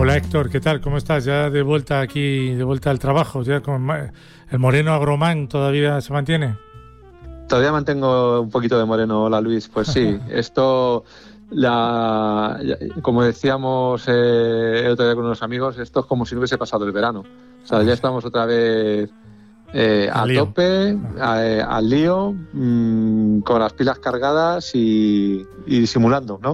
Hola Héctor, ¿qué tal? ¿Cómo estás? Ya de vuelta aquí, de vuelta al trabajo, ya con el moreno agromán todavía se mantiene. Todavía mantengo un poquito de moreno, hola Luis. Pues sí, esto, como decíamos el otro día con unos amigos, esto es como si no hubiese pasado el verano. O sea, ya estamos otra vez a tope, al lío, con las pilas cargadas y disimulando, ¿no?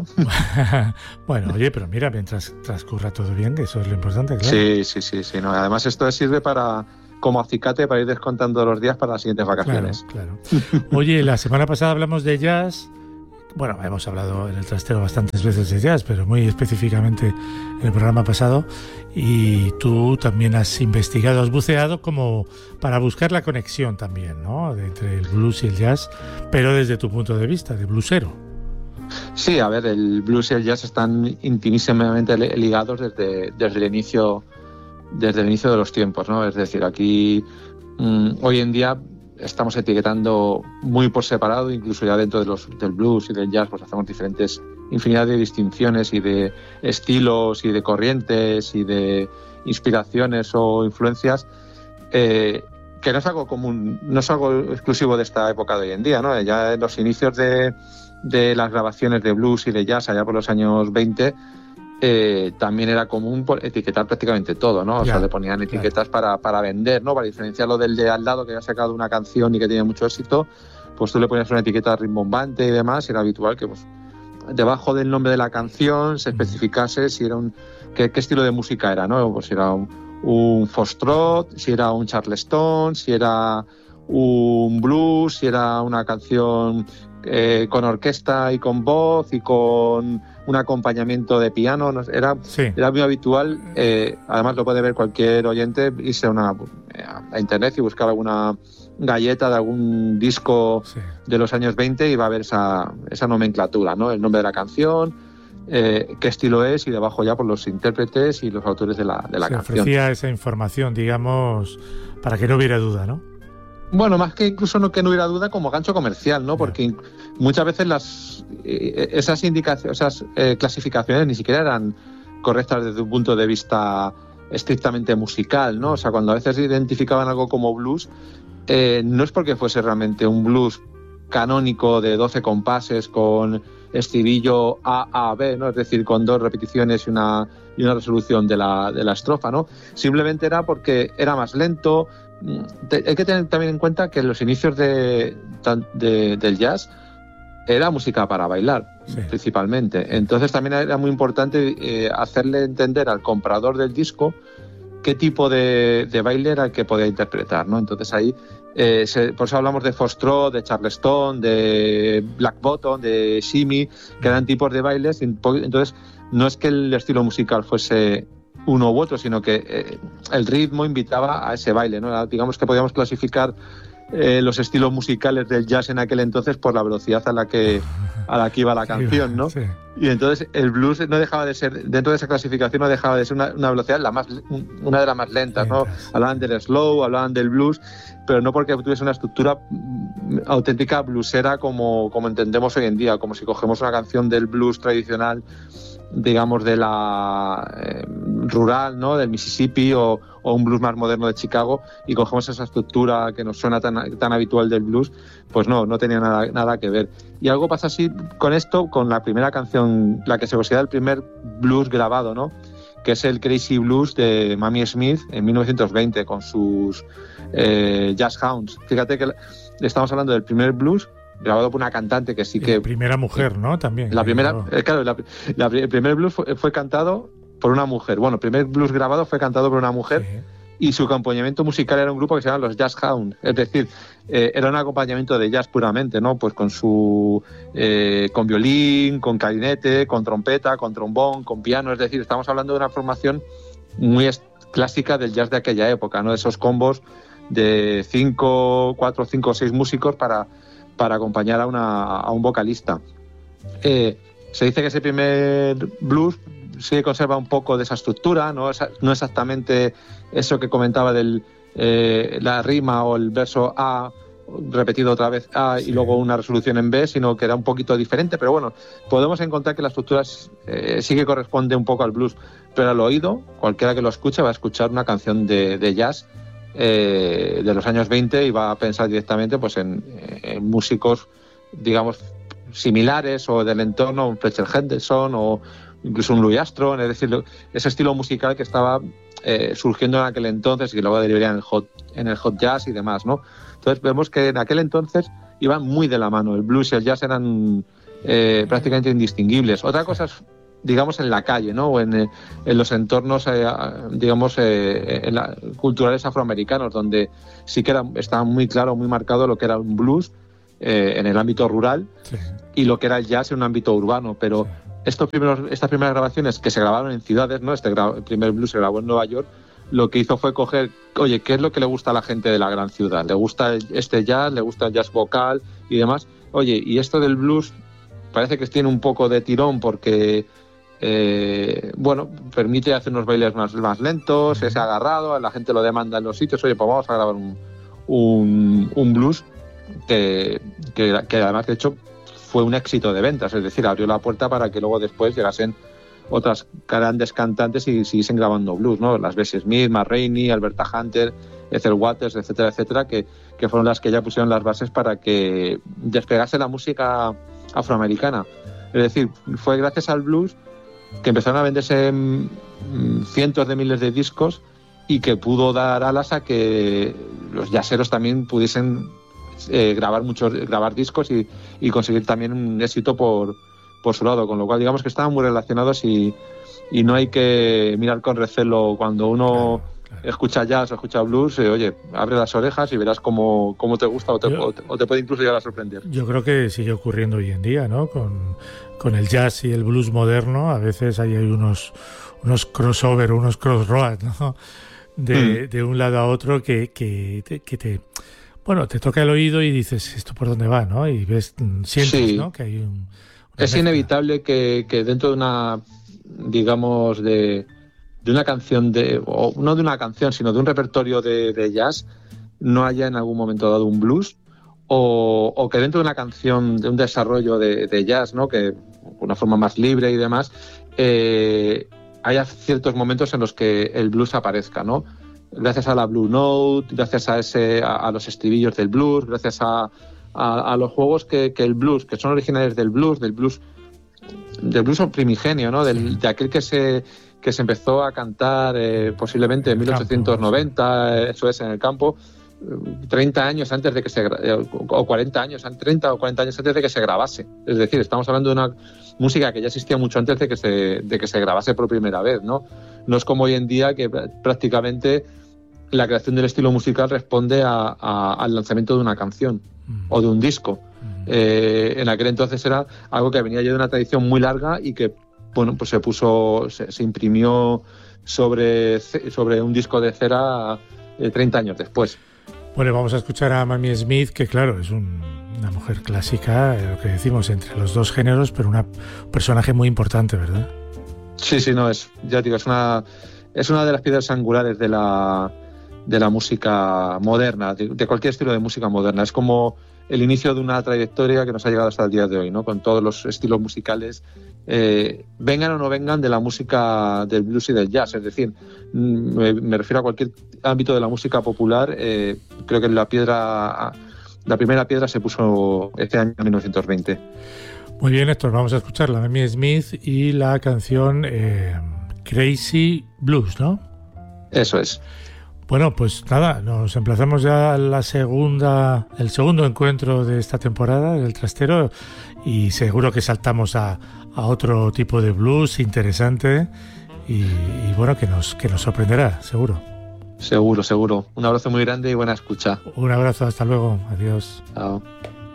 Bueno, oye, pero mira, mientras transcurra todo bien, que eso es lo importante, claro. Sí. No, además esto sirve como acicate para ir descontando los días para las siguientes vacaciones. Claro. Oye, la semana pasada hablamos de jazz. Bueno, hemos hablado en el trastero bastantes veces de jazz, pero muy específicamente en el programa pasado. Y tú también has investigado, has buceado como para buscar la conexión también, ¿no? Entre el blues y el jazz, pero desde tu punto de vista, de bluesero. Sí, a ver, el blues y el jazz están intimísimamente ligados desde el inicio de los tiempos, ¿no? Es decir, aquí hoy en día estamos etiquetando muy por separado, incluso ya dentro del blues y del jazz, pues hacemos infinidad de distinciones y de estilos y de corrientes y de inspiraciones o influencias, que no es algo común, no es algo exclusivo de esta época de hoy en día, ¿no? Ya en los inicios de las grabaciones de blues y de jazz, allá por los años 20, también era común etiquetar prácticamente todo, ¿no? O sea, le ponían etiquetas para vender, ¿no? Para diferenciarlo del de al lado que había sacado una canción y que tenía mucho éxito, pues tú le ponías una etiqueta rimbombante y demás, y era habitual que pues debajo del nombre de la canción se especificase si era qué estilo de música era, ¿no? Pues si era un foxtrot, si era un charleston, si era un blues, si era una canción con orquesta y con voz y con un acompañamiento de piano, era muy habitual. Además lo puede ver cualquier oyente, irse a internet y buscar alguna galleta de algún disco de los años 20 y va a ver esa nomenclatura, ¿no? El nombre de la canción, qué estilo es, y debajo ya por los intérpretes y los autores de la canción. Se ofrecía esa información, digamos, para que no hubiera duda, ¿no? Bueno, más que incluso que no hubiera duda, como gancho comercial, ¿no? Porque muchas veces esas clasificaciones ni siquiera eran correctas desde un punto de vista estrictamente musical, ¿no? O sea, cuando a veces identificaban algo como blues, no es porque fuese realmente un blues canónico de 12 compases con estribillo A-A-B, ¿no? Es decir, con 2 repeticiones y una resolución de la estrofa, ¿no? Simplemente era porque era más lento. Hay que tener también en cuenta que en los inicios del jazz era música para bailar, principalmente. Entonces también era muy importante hacerle entender al comprador del disco qué tipo de baile era el que podía interpretar, ¿no? Entonces ahí, por eso hablamos de foxtrot, de charleston, de black bottom, de shimmy, que eran tipos de bailes. Entonces no es que el estilo musical fuese uno u otro, sino que el ritmo invitaba a ese baile, ¿no? Digamos que podíamos clasificar los estilos musicales del jazz en aquel entonces por la velocidad a la que iba la canción, ¿no? Sí. Y entonces el blues no dejaba de ser, dentro de esa clasificación, no dejaba de ser una velocidad una de las más lentas, ¿no? Hablaban del slow, hablaban del blues, pero no porque tuviese una estructura auténtica bluesera como entendemos hoy en día, como si cogemos una canción del blues tradicional, digamos, de la rural, ¿no? Del Mississippi o un blues más moderno de Chicago, y cogemos esa estructura que nos suena tan habitual del blues, pues no tenía nada que ver. Y algo pasa así con esto, con la primera canción, la que se considera el primer blues grabado, ¿no? Que es el Crazy Blues de Mamie Smith en 1920 con sus Jazz Hounds. Fíjate que estamos hablando del primer blues grabado por una cantante que sí que... La primera mujer, ¿no? También. La primera, claro, el primer blues fue cantado por una mujer. Bueno, el primer blues grabado fue cantado por una mujer, y su acompañamiento musical era un grupo que se llama los Jazz Hounds. Es decir, era un acompañamiento de jazz puramente, ¿no? Pues con con violín, con clarinete, con trompeta, con trombón, con piano. Es decir, estamos hablando de una formación muy clásica del jazz de aquella época, ¿no? Esos combos de 4, 5 o 6 músicos para acompañar a un vocalista. Se dice que ese primer blues sí conserva un poco de esa estructura, no exactamente eso que comentaba la rima o el verso A repetido otra vez A y luego una resolución en B, sino que era un poquito diferente, pero bueno, podemos encontrar que la estructura sí que corresponde un poco al blues, pero al oído, cualquiera que lo escuche va a escuchar una canción de jazz de los años 20 y va a pensar directamente pues en músicos, digamos, similares o del entorno, un Fletcher Henderson o incluso un Louis Armstrong, es decir, ese estilo musical que estaba surgiendo en aquel entonces y que luego derivaría en el hot jazz y demás, ¿no? Entonces vemos que en aquel entonces iban muy de la mano, el blues y el jazz eran prácticamente indistinguibles. Otra cosa es, digamos, en la calle, ¿no? O en los entornos, digamos, culturales afroamericanos, donde sí que estaba muy claro, muy marcado lo que era un blues en el ámbito rural, sí, y lo que era el jazz en un ámbito urbano, pero sí, estas primeras grabaciones que se grabaron en ciudades, ¿no? El primer blues se grabó en Nueva York, lo que hizo fue coger, oye, ¿qué es lo que le gusta a la gente de la gran ciudad? ¿Le gusta este jazz? ¿Le gusta el jazz vocal y demás? Oye, y esto del blues parece que tiene un poco de tirón porque, bueno, permite hacer unos bailes más lentos, es agarrado, la gente lo demanda en los sitios, oye, pues vamos a grabar un blues que además, de hecho, fue un éxito de ventas, es decir, abrió la puerta para que luego después llegasen otras grandes cantantes y siguiesen grabando blues, ¿no? Las Bessie Smith, Ma Rainey, Alberta Hunter, Ethel Waters, etcétera, etcétera, que fueron las que ya pusieron las bases para que despegase la música afroamericana. Es decir, fue gracias al blues que empezaron a venderse cientos de miles de discos y que pudo dar alas a que los jazzeros también pudiesen grabar discos y conseguir también un éxito por su lado, con lo cual digamos que estaban muy relacionados y no hay que mirar con recelo cuando uno escucha jazz o escucha blues, oye, abre las orejas y verás cómo te gusta o te puede incluso llegar a sorprender. Yo creo que sigue ocurriendo hoy en día, ¿no? Con el jazz y el blues moderno, a veces hay unos crossover, unos crossroads, ¿no? De un lado a otro que te toca el oído y dices, ¿esto por dónde va? ¿No? Y sientes, sí, ¿no? Que hay es inevitable que dentro de una, digamos, de una canción, o no de una canción, sino de un repertorio de jazz, no haya en algún momento dado un blues, o que dentro de una canción, de un desarrollo de jazz, ¿no? Que una forma más libre y demás, haya ciertos momentos en los que el blues aparezca, ¿no? Gracias a la Blue Note, gracias a los estribillos del blues, gracias a los juegos que el blues, que son originales del blues primigenio, ¿no? De aquel que se empezó a cantar posiblemente en 1890, eso es, en el campo, 30 años antes de que o 40 años, 30 o 40 años antes de que se grabase. Es decir, estamos hablando de una música que ya existía mucho antes de que se grabase por primera vez, ¿no? No es como hoy en día que prácticamente la creación del estilo musical responde al lanzamiento de una canción o de un disco. En aquel entonces era algo que venía ya de una tradición muy larga y que, bueno, pues se imprimió sobre un disco de cera 30 años después. Bueno, vamos a escuchar a Mamie Smith, que claro, es una mujer clásica, lo que decimos, entre los dos géneros, pero un personaje muy importante, ¿verdad? Sí, no, ya digo, es una de las piedras angulares de la música moderna, de cualquier estilo de música moderna. Es como el inicio de una trayectoria que nos ha llegado hasta el día de hoy, ¿no? Con todos los estilos musicales, vengan o no vengan de la música del blues y del jazz. Es decir, me refiero a cualquier ámbito de la música popular. Creo que la primera piedra se puso este año 1920. Muy bien, Héctor, vamos a escuchar la Mamie Smith y la canción Crazy Blues, ¿no? Eso es. Bueno, pues nada, nos emplazamos ya a el segundo encuentro de esta temporada del Trastero y seguro que saltamos a otro tipo de blues interesante y bueno, que nos sorprenderá, seguro. Seguro. Un abrazo muy grande y buena escucha. Un abrazo, hasta luego. Adiós. Chao.